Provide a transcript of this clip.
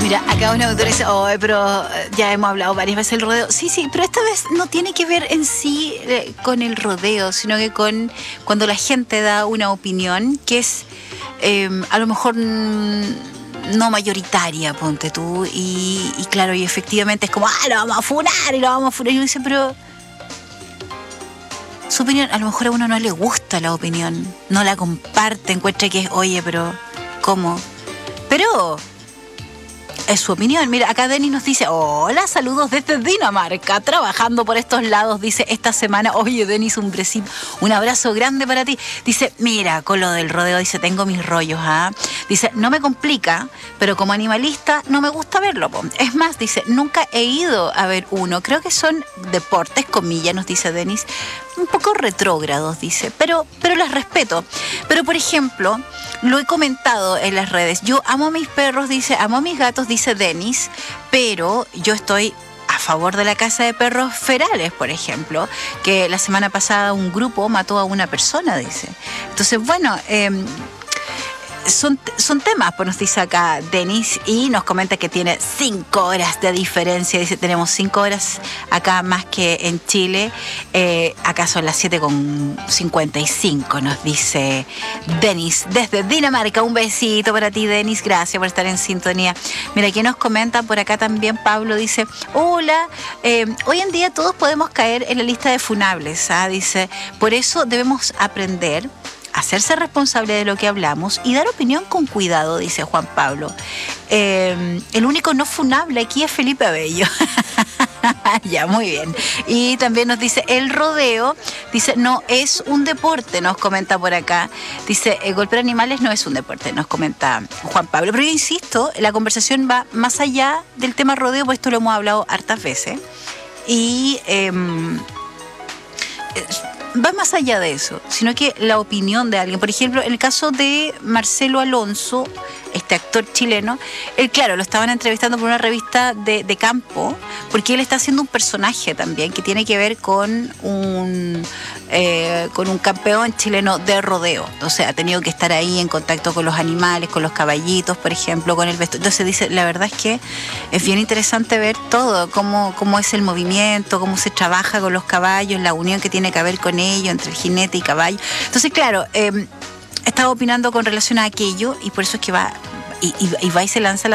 Mira, acá un autor dice, oh, pero ya hemos hablado varias veces del rodeo. Sí, pero esta vez no tiene que ver en sí con el rodeo, sino que con cuando la gente da una opinión que es a lo mejor no mayoritaria, ponte tú, y claro, y efectivamente es como, lo vamos a funar y lo vamos a funar. Y uno dice, pero su opinión, a lo mejor a uno no le gusta la opinión, no la comparte, encuentra que es, oye, pero ¿cómo? Pero es su opinión. Mira, acá Denis nos dice, hola, saludos desde Dinamarca, trabajando por estos lados, dice, esta semana. Oye, Denis, un abrazo grande para ti. Dice, mira, con lo del rodeo, dice, tengo mis rollos, Dice, no me complica, pero como animalista no me gusta verlo, po. Es más, dice, nunca he ido a ver uno. Creo que son deportes, comillas, nos dice Denis, un poco retrógrados, dice, pero las respeto. Pero, por ejemplo, lo he comentado en las redes, yo amo a mis perros, dice, amo a mis gatos, dice Denis, pero yo estoy a favor de la caza de perros ferales, por ejemplo, que la semana pasada un grupo mató a una persona, dice. Entonces, bueno, son temas, pues nos dice acá Denis, y nos comenta que tiene 5 horas de diferencia. Dice, tenemos 5 horas acá más que en Chile. Acá son las 7:55, nos dice Denis desde Dinamarca. Un besito para ti, Denis, gracias por estar en sintonía. Mira, aquí nos comenta por acá también Pablo, dice, hola, hoy en día todos podemos caer en la lista de funables, dice, por eso debemos aprender hacerse responsable de lo que hablamos y dar opinión con cuidado, dice Juan Pablo. El único no funable aquí es Felipe Abello. Ya, muy bien. Y también nos dice, el rodeo, dice, no es un deporte, nos comenta por acá. Dice, golpear animales no es un deporte, nos comenta Juan Pablo. Pero yo insisto, la conversación va más allá del tema rodeo, pues esto lo hemos hablado hartas veces. Y va más allá de eso, sino que la opinión de alguien. Por ejemplo, en el caso de Marcelo Alonso, este actor chileno, él, claro, lo estaban entrevistando por una revista de campo, porque él está haciendo un personaje también que tiene que ver con un campeón chileno de rodeo. O sea, ha tenido que estar ahí en contacto con los animales, con los caballitos, por ejemplo, con el vestuario. Entonces dice, la verdad es que es bien interesante ver todo, cómo es el movimiento, cómo se trabaja con los caballos, la unión que tiene que haber con ellos, entre el jinete y caballo. Entonces, claro, estaba opinando con relación a aquello, y por eso es que va y se lanza la